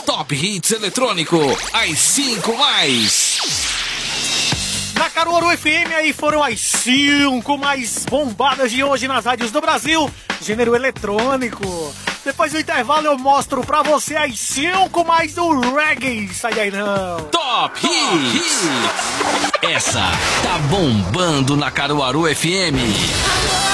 Top Hits Eletrônico, às 5 mais. Na Caruaru FM, aí foram as 5 mais bombadas de hoje nas rádios do Brasil, gênero eletrônico. Depois do intervalo eu mostro pra você as 5 mais do reggae. Sai daí não. Top Hits. Essa tá bombando na Caruaru FM.